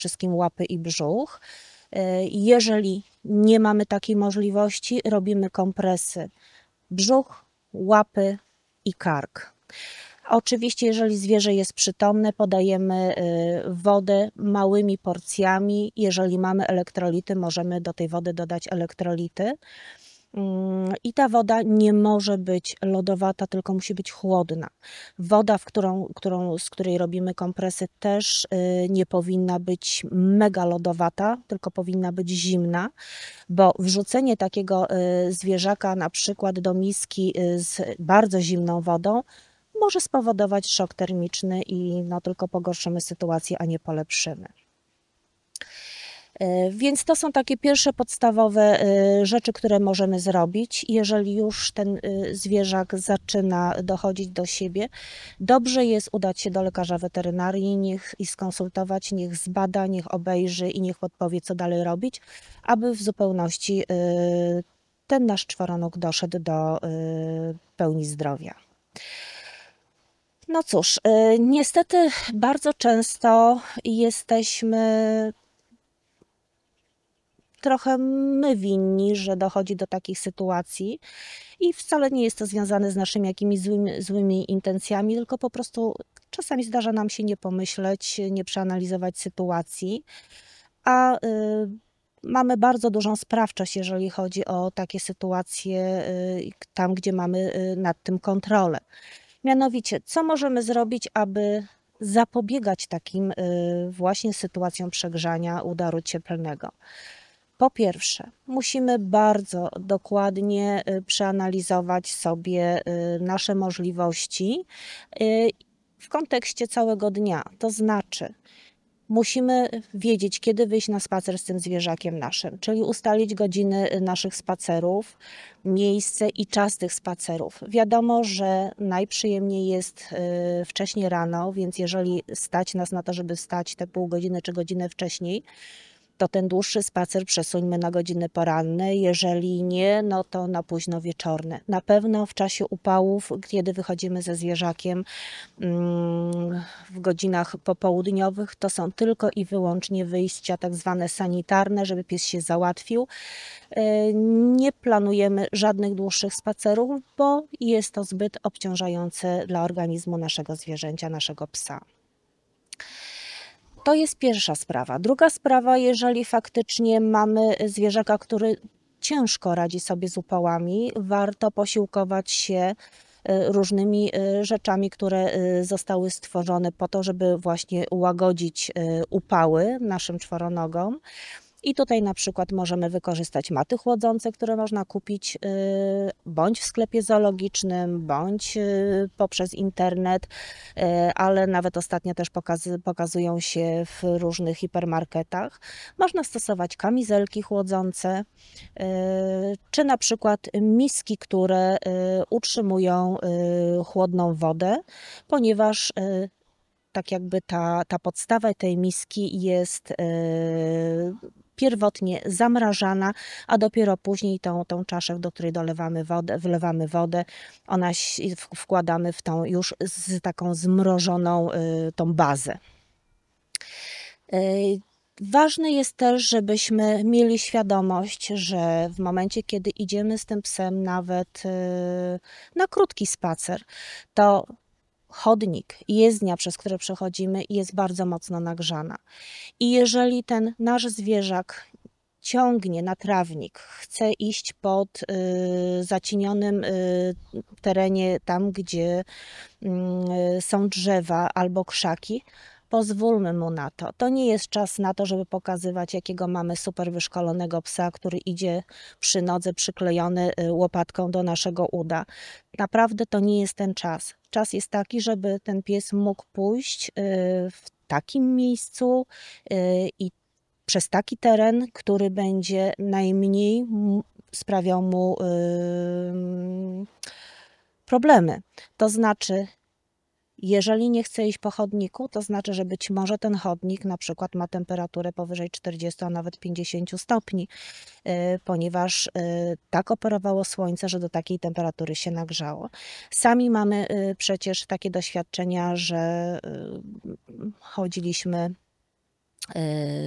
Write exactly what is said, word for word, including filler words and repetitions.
wszystkim łapy i brzuch. Jeżeli nie mamy takiej możliwości, robimy kompresy brzuch, łapy i kark. Oczywiście, jeżeli zwierzę jest przytomne, podajemy wodę małymi porcjami. Jeżeli mamy elektrolity, możemy do tej wody dodać elektrolity. I ta woda nie może być lodowata, tylko musi być chłodna. Woda, w którą, którą, z której robimy kompresy, też nie powinna być mega lodowata, tylko powinna być zimna, bo wrzucenie takiego zwierzaka na przykład do miski z bardzo zimną wodą może spowodować szok termiczny i no, tylko pogorszymy sytuację, a nie polepszymy. Więc to są takie pierwsze podstawowe rzeczy, które możemy zrobić. Jeżeli już ten zwierzak zaczyna dochodzić do siebie, dobrze jest udać się do lekarza weterynarii, niech i skonsultować, niech zbada, niech obejrzy i niech podpowie, co dalej robić, aby w zupełności ten nasz czworonóg doszedł do pełni zdrowia. No cóż, niestety bardzo często jesteśmy trochę my winni, że dochodzi do takich sytuacji i wcale nie jest to związane z naszymi jakimiś złymi, złymi intencjami, tylko po prostu czasami zdarza nam się nie pomyśleć, nie przeanalizować sytuacji, a y, mamy bardzo dużą sprawczość, jeżeli chodzi o takie sytuacje, y, tam gdzie mamy y, nad tym kontrolę. Mianowicie, co możemy zrobić, aby zapobiegać takim y, właśnie sytuacjom przegrzania udaru cieplnego? Po pierwsze, musimy bardzo dokładnie przeanalizować sobie nasze możliwości w kontekście całego dnia. To znaczy, musimy wiedzieć, kiedy wyjść na spacer z tym zwierzakiem naszym, czyli ustalić godziny naszych spacerów, miejsce i czas tych spacerów. Wiadomo, że najprzyjemniej jest wcześnie rano, więc jeżeli stać nas na to, żeby wstać te pół godziny czy godzinę wcześniej, to ten dłuższy spacer przesuńmy na godziny poranne, jeżeli nie, no to na późno wieczorne. Na pewno w czasie upałów, kiedy wychodzimy ze zwierzakiem w godzinach popołudniowych, to są tylko i wyłącznie wyjścia tak zwane sanitarne, żeby pies się załatwił. Nie planujemy żadnych dłuższych spacerów, bo jest to zbyt obciążające dla organizmu naszego zwierzęcia, naszego psa. To jest pierwsza sprawa. Druga sprawa, jeżeli faktycznie mamy zwierzaka, który ciężko radzi sobie z upałami, warto posiłkować się różnymi rzeczami, które zostały stworzone po to, żeby właśnie ułagodzić upały naszym czworonogom. I tutaj na przykład możemy wykorzystać maty chłodzące, które można kupić bądź w sklepie zoologicznym, bądź poprzez internet, ale nawet ostatnio też pokazują się w różnych hipermarketach. Można stosować kamizelki chłodzące, czy na przykład miski, które utrzymują chłodną wodę, ponieważ tak jakby ta, ta podstawa tej miski jest pierwotnie zamrażana, a dopiero później tą, tą czaszę, do której dolewamy wodę, wlewamy wodę, ona wkładamy w tą już z taką zmrożoną tą bazę. Ważne jest też, żebyśmy mieli świadomość, że w momencie, kiedy idziemy z tym psem nawet na krótki spacer, to chodnik, jezdnia, przez które przechodzimy, jest bardzo mocno nagrzana. I jeżeli ten nasz zwierzak ciągnie na trawnik, chce iść pod y, zacienionym y, terenie, tam gdzie y, są drzewa albo krzaki, pozwólmy mu na to. To nie jest czas na to, żeby pokazywać, jakiego mamy super wyszkolonego psa, który idzie przy nodze przyklejony łopatką do naszego uda. Naprawdę to nie jest ten czas. Czas jest taki, żeby ten pies mógł pójść w takim miejscu i przez taki teren, który będzie najmniej sprawiał mu problemy. To znaczy, jeżeli nie chce iść po chodniku, to znaczy, że być może ten chodnik na przykład ma temperaturę powyżej czterdziestu, a nawet pięćdziesięciu stopni, ponieważ tak operowało słońce, że do takiej temperatury się nagrzało. Sami mamy przecież takie doświadczenia, że chodziliśmy Yy